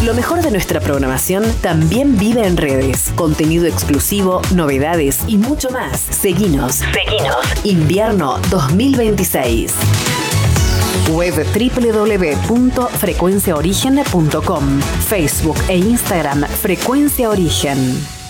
Lo mejor de nuestra programación también vive en redes. Contenido exclusivo, novedades y mucho más. Seguinos. Invierno 2026. Web www.frecuenciaorigen.com. Facebook e Instagram Frecuencia Origen.